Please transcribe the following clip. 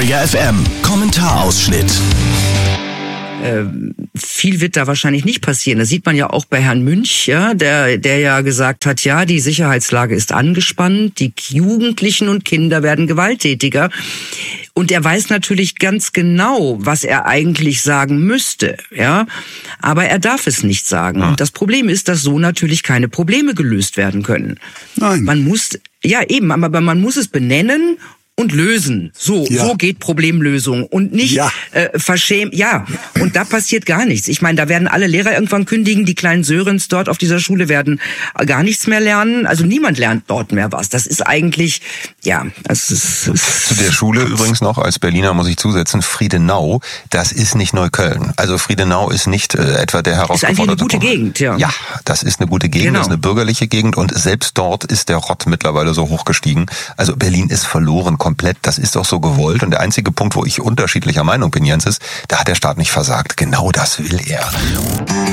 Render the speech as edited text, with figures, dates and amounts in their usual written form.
Detektor FM. Kommentarausschnitt. Viel wird da wahrscheinlich nicht passieren. Das sieht man ja auch bei Herrn Münch, ja, der ja gesagt hat, ja, die Sicherheitslage ist angespannt, die Jugendlichen und Kinder werden gewalttätiger. Und er weiß natürlich ganz genau, was er eigentlich sagen müsste, ja, aber er darf es nicht sagen. Und das Problem ist, dass so natürlich keine Probleme gelöst werden können. Nein. Man muss, ja eben, aber man muss es benennen und lösen. So geht Problemlösung und nicht verschämen. Ja, und da passiert gar nichts. Ich meine, da werden alle Lehrer irgendwann kündigen. Die kleinen Sörens dort auf dieser Schule werden gar nichts mehr lernen. Also niemand lernt dort mehr was. Das ist eigentlich, das ist Zu der Schule übrigens noch, als Berliner muss ich zusetzen, Friedenau, das ist nicht Neukölln. Also Friedenau ist nicht etwa der herausgeforderte... Ist eigentlich eine gute Gegend, ja. Ja, das ist eine gute Gegend, das ist eine bürgerliche Gegend und selbst dort ist der Rott mittlerweile so hochgestiegen. Also Berlin ist verloren komplett, das ist auch so gewollt. Und der einzige Punkt, wo ich unterschiedlicher Meinung bin, Jens, ist, da hat der Staat nicht versagt. Genau das will er.